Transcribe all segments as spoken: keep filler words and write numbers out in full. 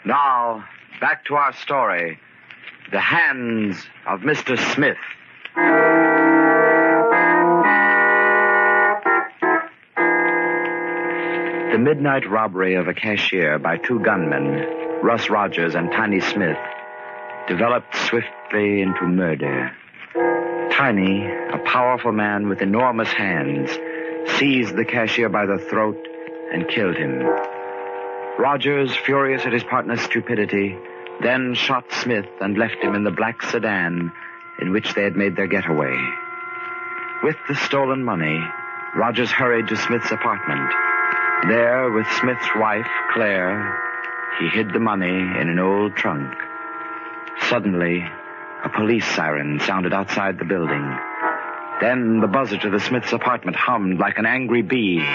Now, back to our story. The Hands of Mister Smith. The midnight robbery of a cashier by two gunmen, Russ Rogers and Tiny Smith, developed swiftly into murder. Tiny, a powerful man with enormous hands, seized the cashier by the throat and killed him. Rogers, furious at his partner's stupidity, then shot Smith and left him in the black sedan in which they had made their getaway. With the stolen money, Rogers hurried to Smith's apartment. There, with Smith's wife, Claire, he hid the money in an old trunk. Suddenly, a police siren sounded outside the building. Then the buzzer to the Smiths' apartment hummed like an angry bee.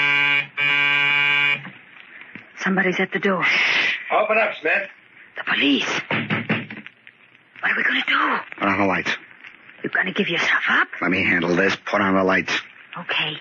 Somebody's at the door. Open up, Smith. The police. What are we going to do? Put on the lights. You're going to give yourself up? Let me handle this. Put on the lights. Okay.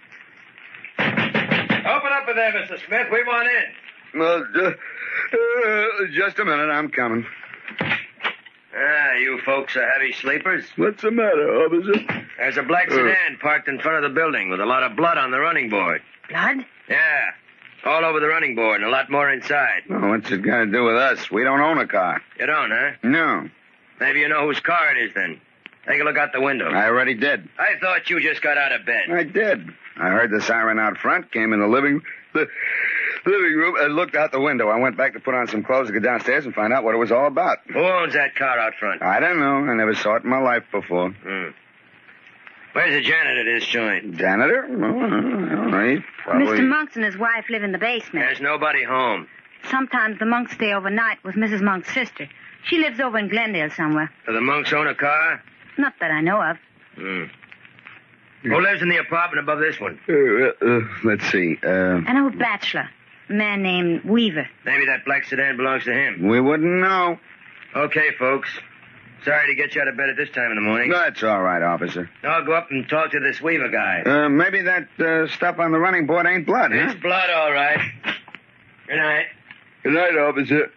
Open up in there, Mister Smith. We want in. Well, uh, uh, just a minute. I'm coming. Ah, you folks are heavy sleepers. What's the matter, officer? There's a black sedan parked in front of the building with a lot of blood on the running board. Blood? Yeah. All over the running board and a lot more inside. Well, what's it got to do with us? We don't own a car. You don't, huh? No. Maybe you know whose car it is, then. Take a look out the window. I already did. I thought you just got out of bed. I did. I heard the siren out front, came in the living the living room, and looked out the window. I went back to put on some clothes to go downstairs and find out what it was all about. Who owns that car out front? I don't know. I never saw it in my life before. Hmm. Where's the janitor of this joint? Janitor? Oh, all right. Probably. Mister Monks and his wife live in the basement. There's nobody home. Sometimes the Monks stay overnight with Missus Monk's sister. She lives over in Glendale somewhere. Do the monks own a car? Not that I know of. Hmm. Who lives in the apartment above this one? Uh, uh, let's see. Uh, An old bachelor. A man named Weaver. Maybe that black sedan belongs to him. we wouldn't know. Okay, folks. Sorry to get you out of bed at this time in the morning. That's all right, officer. I'll go up and talk to this Weaver guy. Uh, maybe that uh, stuff on the running board ain't blood, huh? It's blood, all right. Good night. Good night, officer.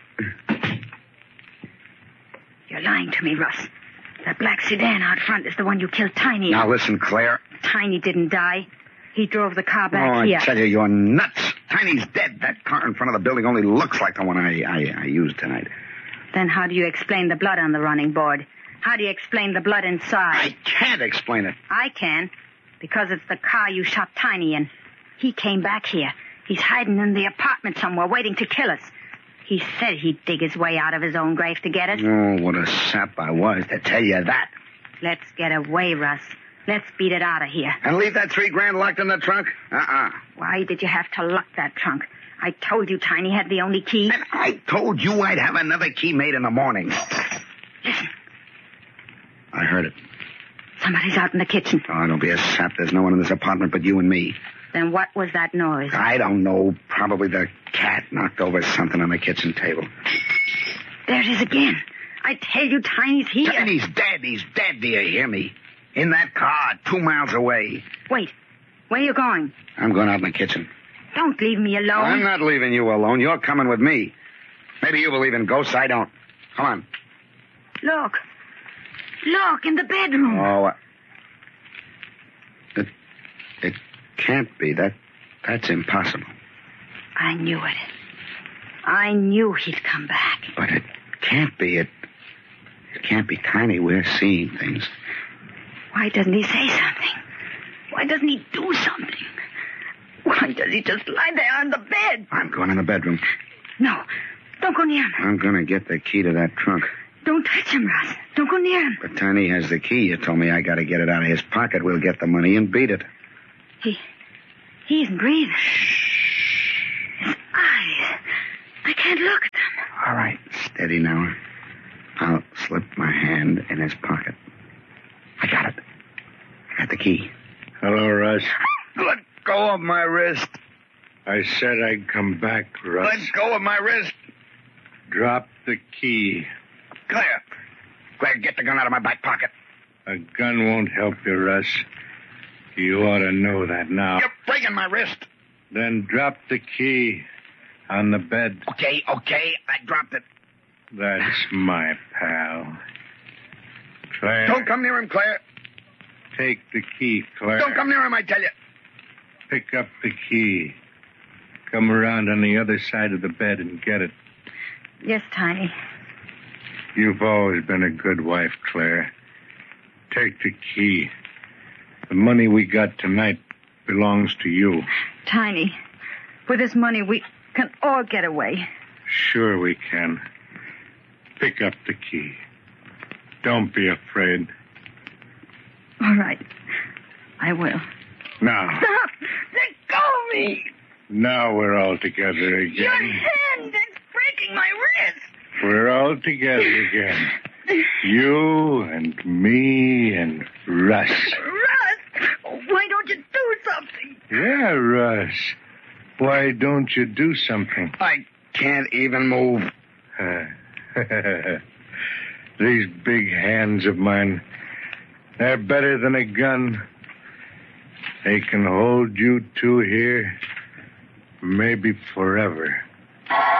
You're lying to me, Russ. That black sedan out front is the one you killed Tiny in. Now listen, Claire. Tiny didn't die. He drove the car back oh, here. I tell you, you're nuts. Tiny's dead. That car in front of the building only looks like the one I, I, I used tonight. Then how do you explain the blood on the running board? How do you explain the blood inside? I can't explain it. I can, because it's the car you shot Tiny in. He came back here. He's hiding in the apartment somewhere, waiting to kill us. He said he'd dig his way out of his own grave to get us. Oh, what a sap I was to tell you that. Let's get away, Russ. Let's beat it out of here. And leave that three grand locked in the trunk? Uh-uh. Why did you have to lock that trunk? I told you Tiny had the only key. And I told you I'd have another key made in the morning. Listen. I heard it. Somebody's out in the kitchen. Oh, don't be a sap. There's no one in this apartment but you and me. Then what was that noise? I don't know. Probably the cat knocked over something on the kitchen table. There it is again. I tell you, Tiny's here. Tiny's dead. He's dead. Do you hear me? In that car, two miles away. Wait. Where are you going? I'm going out in the kitchen. Don't leave me alone. I'm not leaving you alone. You're coming with me. Maybe you believe in ghosts. I don't. Come on. Look. Look, in the bedroom. Oh, uh, it, it can't be. That, that's impossible. I knew it. I knew he'd come back. But it can't be. It, it can't be Tiny. We're seeing things. Why doesn't he say something? Why doesn't he do something? Why does he just lie there on the bed? I'm going in the bedroom. No, don't go near him. I'm going to get the key to that trunk. Don't touch him, Russ. Don't go near him. But Tiny has the key. You told me I got to get it out of his pocket. We'll get the money and beat it. He... he isn't breathing. Shh. His eyes. I can't look at them. All right. Steady now. I'll slip my hand in his pocket. I got it. I got the key. Hello, Russ. Let go of my wrist. I said I'd come back, Russ. Let go of my wrist. Drop the key. Claire. Claire, get the gun out of my back pocket. A gun won't help you, Russ. You ought to know that now. You're breaking my wrist. Then drop the key. On the bed. Okay, okay. I dropped it. That's my pal. Claire. Don't come near him, Claire. Take the key, Claire. Don't come near him, I tell you. Pick up the key. Come around on the other side of the bed and get it. Yes, Tiny. You've always been a good wife, Claire. Take the key. The money we got tonight belongs to you. Tiny, with this money, we can all get away. Sure we can. Pick up the key. Don't be afraid. All right. I will. Now. Stop! Let go of me! Now we're all together again. Your hand is breaking my wrist. We're all together again. You and me and Russ. Russ, why don't you do something? Yeah, Russ. Why don't you do something? I can't even move. These big hands of mine, they're better than a gun. They can hold you two here, maybe forever.